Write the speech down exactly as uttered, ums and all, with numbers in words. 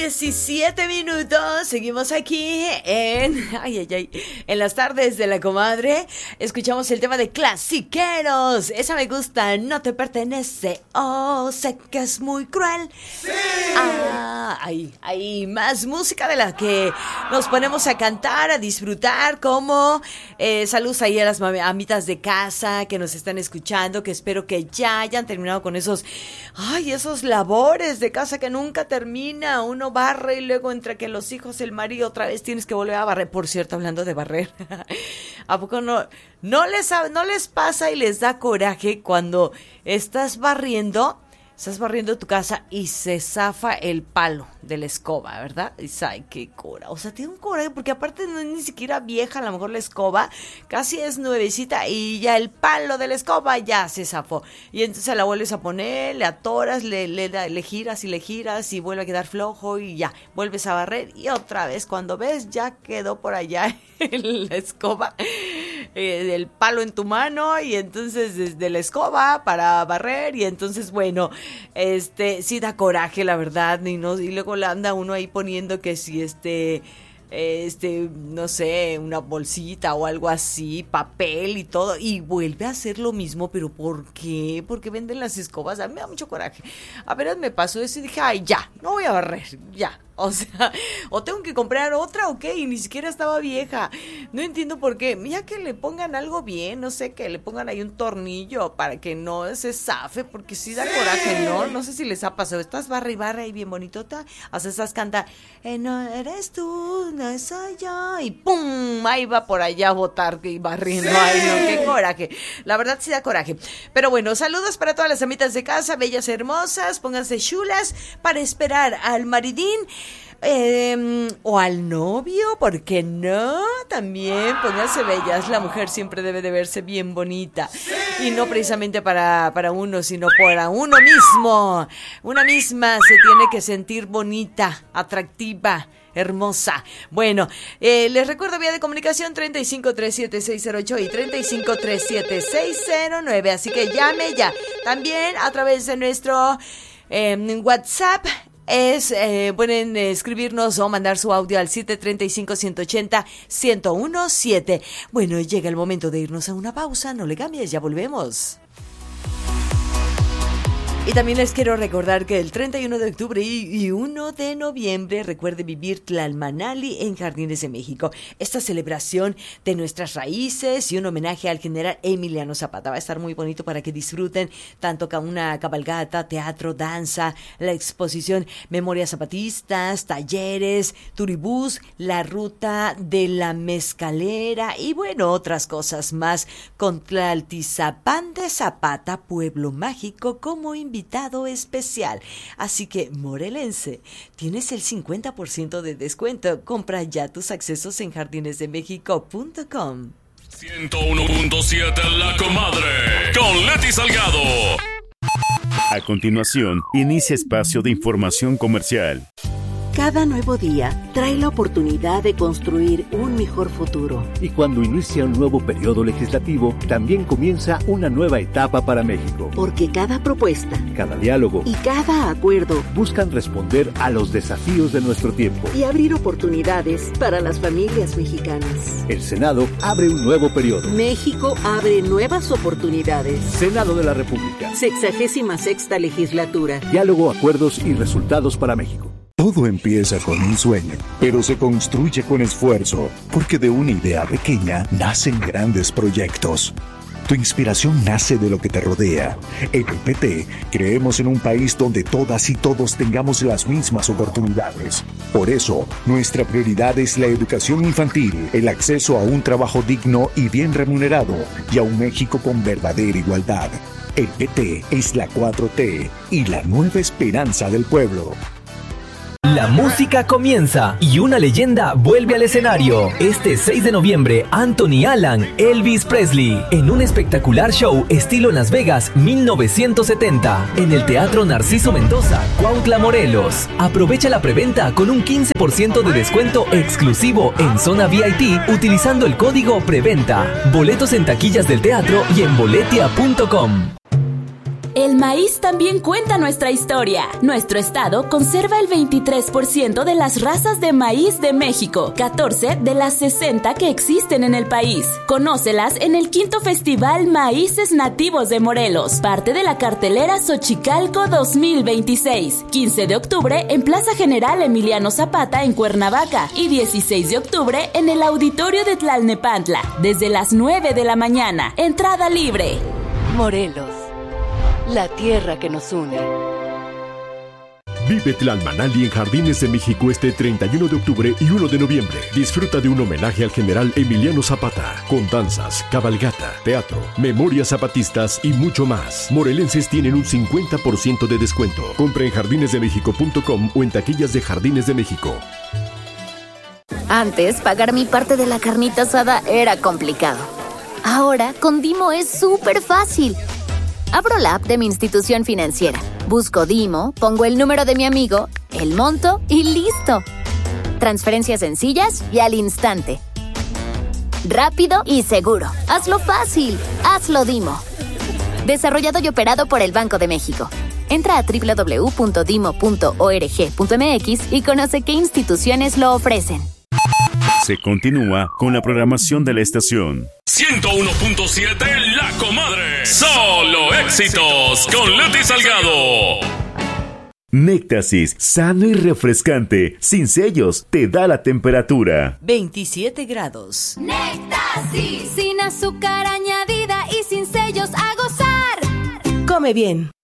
diecisiete minutos. Seguimos aquí en ay, ay, ay, en las tardes de la comadre. Escuchamos el tema de Clasiqueros. Esa me gusta, no te pertenece. Oh, sé que es muy cruel. ¡Sí! Ah, hay, hay más música de la que nos ponemos a cantar, a disfrutar. Como eh, saludos ahí a las mamitas de casa que nos están escuchando, que espero que ya hayan terminado con esos, ay, esos labores de casa que nunca termina. Uno barre y luego entre que los hijos, el marido, otra vez tienes que volver a barrer. Por cierto, hablando de barrer, ¿a poco no, no les, no les pasa y les da coraje cuando estás barriendo? Estás barriendo tu casa y se zafa el palo de la escoba, ¿verdad? Y dices, ay, qué cora. O sea, tiene un coraje porque aparte no es ni siquiera vieja, a lo mejor la escoba casi es nuevecita y ya el palo de la escoba ya se zafó. Y entonces la vuelves a poner, le atoras, le, le, le giras y le giras y vuelve a quedar flojo y ya, vuelves a barrer y otra vez cuando ves ya quedó por allá la escoba, eh, el palo en tu mano y entonces desde la escoba para barrer y entonces bueno, este sí da coraje la verdad y, no, y luego le anda uno ahí poniendo que si este... este, no sé, una bolsita o algo así, papel y todo, y vuelve a hacer lo mismo. ¿Pero por qué? ¿Por qué venden las escobas? A mí me da mucho coraje. Apenas me pasó eso y dije, ay, ya, no voy a barrer, ya. O sea, o tengo que comprar otra o qué, y ni siquiera estaba vieja. No entiendo por qué. Ya que le pongan algo bien, no sé, que le pongan ahí un tornillo para que no se zafe, porque sí da coraje, ¿no? No sé si les ha pasado. Estás barra y barra y bien bonitota, hasta estás cantando, eh, no eres tú, no soy yo, y ¡pum! Ahí va por allá a botar y barriendo. ¡Sí! Ay, no, qué coraje. La verdad sí da coraje. Pero bueno, saludos para todas las amitas de casa, bellas, hermosas, pónganse chulas para esperar al maridín. Eh, o al novio, ¿por qué no? También pónganse bellas. La mujer siempre debe de verse bien bonita. Y no precisamente para, para uno, sino para uno mismo. Una misma se tiene que sentir bonita, atractiva, hermosa. Bueno, eh, les recuerdo vía de comunicación treinta y cinco, treinta y siete, seiscientos ocho y treinta y cinco, treinta y siete, seiscientos nueve. Así que llame ya. También a través de nuestro eh, WhatsApp. Es, eh, pueden escribirnos o mandar su audio al siete tres cinco, uno ocho cero, uno uno siete. Bueno, llega el momento de irnos a una pausa, no le cambies, ya volvemos. Y también les quiero recordar que el treinta y uno de octubre y uno de noviembre, recuerde vivir Tlalmanali en Jardines de México. Esta celebración de nuestras raíces y un homenaje al general Emiliano Zapata. Va a estar muy bonito para que disfruten tanto una cabalgata, teatro, danza, la exposición Memorias Zapatistas, talleres, turibús, la ruta de la mezcalera y bueno, otras cosas más con Tlaltizapán de Zapata, pueblo mágico, como invitado. invitado especial. Así que, morelense, tienes el cincuenta por ciento de descuento. Compra ya tus accesos en jardines de méxico punto com. ciento uno punto siete La Comadre con Leti Salgado. A continuación, inicia espacio de información comercial. Cada nuevo día trae la oportunidad de construir un mejor futuro. Y cuando inicia un nuevo periodo legislativo, también comienza una nueva etapa para México. Porque cada propuesta, cada diálogo y cada acuerdo buscan responder a los desafíos de nuestro tiempo y abrir oportunidades para las familias mexicanas. El Senado abre un nuevo periodo. México abre nuevas oportunidades. Senado de la República. Sexagésima sexta legislatura. Diálogo, acuerdos y resultados para México. Todo empieza con un sueño, pero se construye con esfuerzo, porque de una idea pequeña nacen grandes proyectos. Tu inspiración nace de lo que te rodea. En el P T creemos en un país donde todas y todos tengamos las mismas oportunidades. Por eso, nuestra prioridad es la educación infantil, el acceso a un trabajo digno y bien remunerado, y a un México con verdadera igualdad. El P T es la cuatro T y la nueva esperanza del pueblo. La música comienza y una leyenda vuelve al escenario. Este seis de noviembre, Anthony Allen, Elvis Presley, en un espectacular show estilo Las Vegas mil novecientos setenta, en el Teatro Narciso Mendoza, Cuautla, Morelos. Aprovecha la preventa con un quince por ciento de descuento exclusivo en zona V I P utilizando el código PREVENTA. Boletos en taquillas del teatro y en boletia punto com. El maíz también cuenta nuestra historia. Nuestro estado conserva el veintitrés por ciento de las razas de maíz de México, catorce de las sesenta que existen en el país. Conócelas en el quinto Festival Maíces Nativos de Morelos, parte de la cartelera Xochicalco dos mil veintiséis. quince de octubre en Plaza General Emiliano Zapata en Cuernavaca y dieciséis de octubre en el Auditorio de Tlalnepantla, desde las nueve de la mañana. Entrada libre. Morelos, la tierra que nos une. Vive Tlalmanali en Jardines de México este treinta y uno de octubre y uno de noviembre. Disfruta de un homenaje al general Emiliano Zapata, con danzas, cabalgata, teatro, memorias zapatistas y mucho más. Morelenses tienen un cincuenta por ciento de descuento. Compra en jardines de méxico punto com o en taquillas de Jardines de México. Antes, pagar mi parte de la carnita asada era complicado. Ahora, con Dimo es súper fácil. Abro la app de mi institución financiera, busco Dimo, pongo el número de mi amigo, el monto y listo. Transferencias sencillas y al instante. Rápido y seguro. Hazlo fácil. Hazlo Dimo. Desarrollado y operado por el Banco de México. Entra a doble u doble u doble u punto dimo punto org punto m x y conoce qué instituciones lo ofrecen. Se continúa con la programación de la estación. ciento uno punto siete La Comadre. Solo éxitos con Leti Salgado. Néctasis, sano y refrescante, sin sellos, te da la temperatura. veintisiete grados. Néctasis, sin azúcar añadida y sin sellos, a gozar. Come bien.